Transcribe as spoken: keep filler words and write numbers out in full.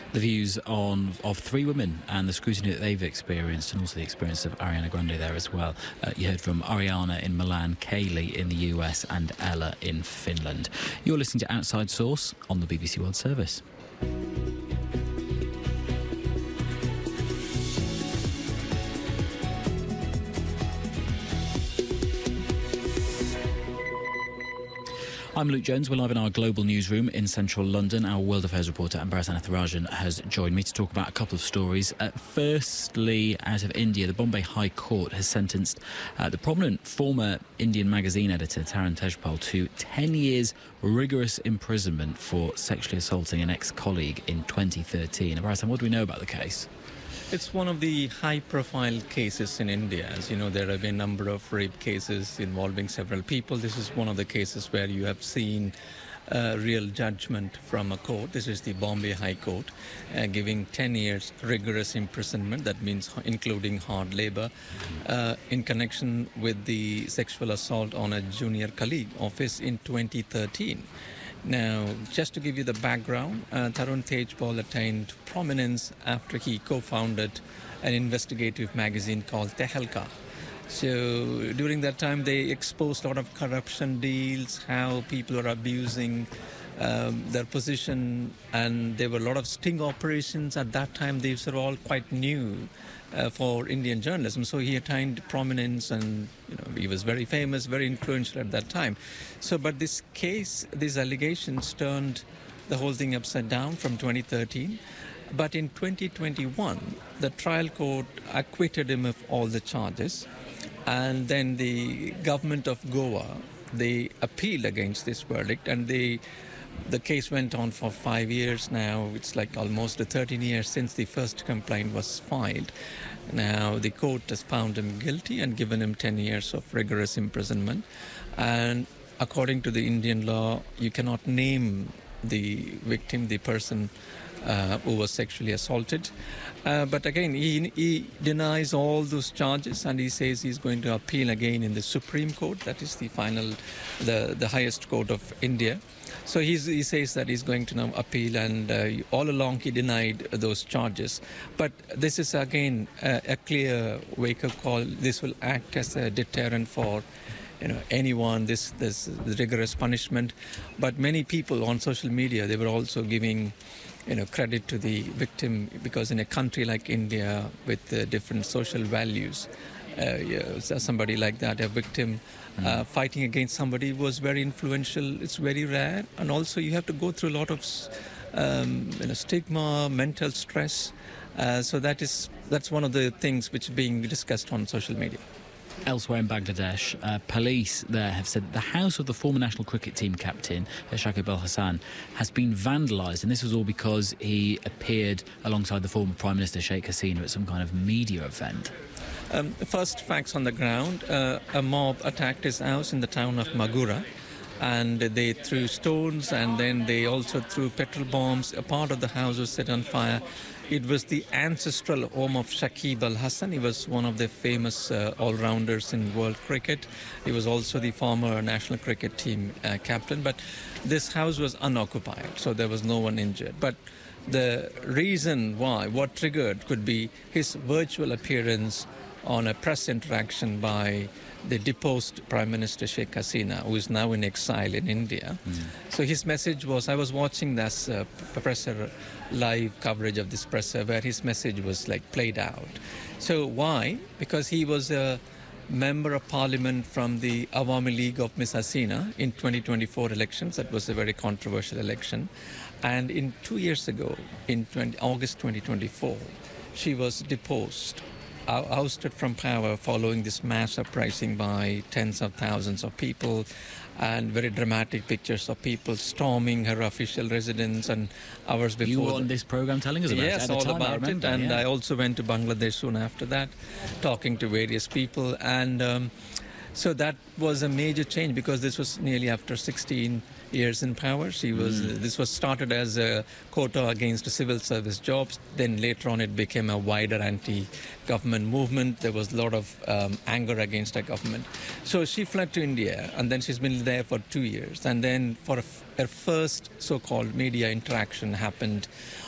The views on of three women and the scrutiny that they've experienced, and also the experience of Ariana Grande there as well. Uh, you heard from Ariana in Milan, Kaylee in the U S and Ella in Finland. You're listening to Outside Source on the B B C World Service. I'm Luke Jones. We're live in our global newsroom in central London. Our World Affairs reporter Ambarat Anatharajan has joined me to talk about a couple of stories. Uh, firstly, out of India, the Bombay High Court has sentenced uh, the prominent former Indian magazine editor Taran Tejpal to ten years rigorous imprisonment for sexually assaulting an ex-colleague in twenty thirteen. Ambarat, what do we know about the case? It's one of the high-profile cases in India. As you know, there have been a number of rape cases involving several people. This is one of the cases where you have seen a real judgment from a court. This is the Bombay High Court, uh, giving ten years rigorous imprisonment. That means including hard labor, uh, in connection with the sexual assault on a junior colleague of his in twenty thirteen. Now, just to give you the background, uh, Tarun Tejpal attained prominence after he co-founded an investigative magazine called Tehelka. So during that time, they exposed a lot of corruption deals, how people are abusing um, their position, and there were a lot of sting operations. At that time, these were all quite new uh, for Indian journalism. So he attained prominence, and you know, he was very famous, very influential at that time. So, but this case, these allegations turned the whole thing upside down from twenty thirteen. But in twenty twenty-one, the trial court acquitted him of all the charges. And then the government of Goa, they appealed against this verdict, and they, the case went on for five years now. It's like almost thirteen years since the first complaint was filed. Now the court has found him guilty and given him ten years of rigorous imprisonment. And according to the Indian law, you cannot name the victim, the person Uh, who was sexually assaulted. Uh, but again, he, he denies all those charges, and he says he's going to appeal again in the Supreme Court. That is the final, the, the highest court of India. So he's, he says that he's going to now appeal, and uh, all along he denied those charges. But this is again uh, a clear wake-up call. This will act as a deterrent for you know, anyone, this, this rigorous punishment. But many people on social media, they were also giving you know, credit to the victim, because in a country like India with uh, different social values, uh, yeah, somebody like that, a victim uh, fighting against somebody was very influential. It's very rare, and also you have to go through a lot of um, you know, stigma, mental stress. Uh, so that is that's one of the things which is being discussed on social media. Elsewhere in Bangladesh, uh, police there have said that the house of the former national cricket team captain, Shakib Al Hasan, has been vandalised, and this was all because he appeared alongside the former Prime Minister Sheikh Hasina at some kind of media event. Um, first facts on the ground, uh, a mob attacked his house in the town of Magura, and they threw stones, and then they also threw petrol bombs. A part of the house was set on fire. It was the ancestral home of Shakib Al Hasan. He was one of the famous uh, all-rounders in world cricket. He was also the former national cricket team uh, captain. But this house was unoccupied, so there was no one injured. But the reason why, what triggered, could be his virtual appearance on a press interaction by the deposed Prime Minister Sheikh Hasina, who is now in exile in India. Mm. So his message was, I was watching this uh, presser, live coverage of this presser, where his message was like played out. So why? Because he was a member of parliament from the Awami League of Miss Hasina in twenty twenty-four elections. That was a very controversial election. And in two years ago, in August twenty twenty-four, she was deposed, ousted from power following this mass uprising by tens of thousands of people, and very dramatic pictures of people storming her official residence. And hours before, you were on this program telling us about yes, it. Yes, all time, about remember, it. And yeah. I also went to Bangladesh soon after that, talking to various people. And um, so that was a major change, because this was nearly after sixteen years in power. She was. Mm. Uh, this was started as a quota against civil service jobs. Then later on, it became a wider anti-government movement. There was a lot of um, anger against the government. So she fled to India, and then she's been there for two years. And then for a f- her first so-called media interaction happened